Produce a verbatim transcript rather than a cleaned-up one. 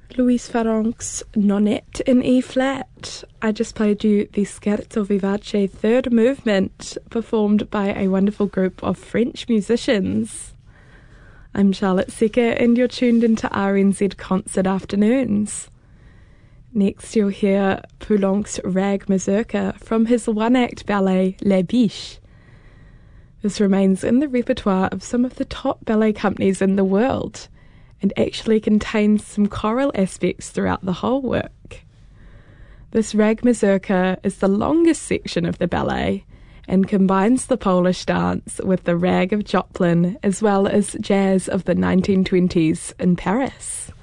Louis Farrenc's Nonette in E-flat. I just played you the Scherzo Vivace third movement, performed by a wonderful group of French musicians. I'm Charlotte Secker, and you're tuned into R N Z Concert Afternoons. Next you'll hear Poulenc's Rag Mazurka from his one-act ballet Les Biches. This remains in the repertoire of some of the top ballet companies in the world, and actually contains some choral aspects throughout the whole work. This Rag Mazurka is the longest section of the ballet and combines the Polish dance with the rag of Joplin as well as jazz of the nineteen twenties in Paris.